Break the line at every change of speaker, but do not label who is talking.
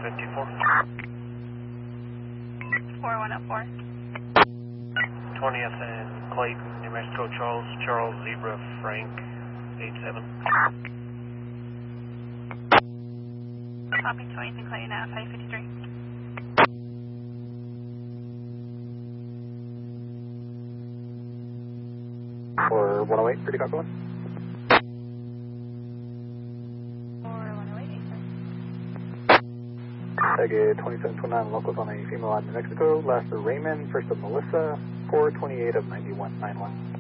454.
4104.
20th and Clayton, New Mexico, Charles Zebra, Frank, 87.
Copy 20th and Clayton at 553.
For 108, pretty copy 1.
For 108,
Target 2729 locals on a female out of New Mexico. Last for Raymond, first of Melissa, 428 of 9191.